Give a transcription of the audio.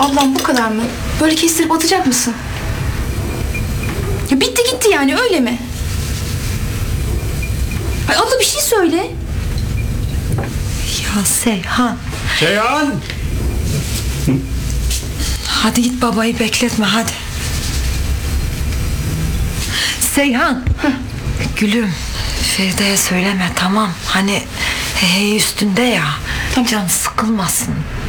Ablam bu kadar mı? Böyle kestirip atacak mısın? Ya bitti gitti yani, öyle mi? Ay abla bir şey söyle. Ya Seyhan. Seyhan! Hadi git babayı bekletme hadi. Seyhan. Gülüm, Feride'ye söyleme, tamam. Hani hey üstünde ya. Tamam. Can sıkılmasın.